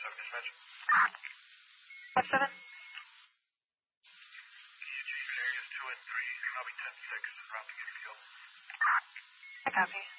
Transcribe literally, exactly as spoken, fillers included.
seven dispatch. What seven? E G areas two and three, probably ten six, routing in field. I copy.